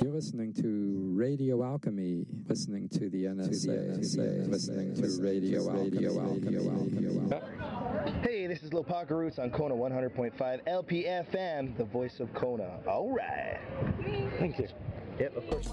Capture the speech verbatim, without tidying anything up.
You're listening to Radio Alchemy, listening to the N S A, listening to Radio Alchemy. Hey, this is Lil Parker Roots on Kona one hundred point five L P F M, the voice of Kona. All right. Thank you. Yep, of course.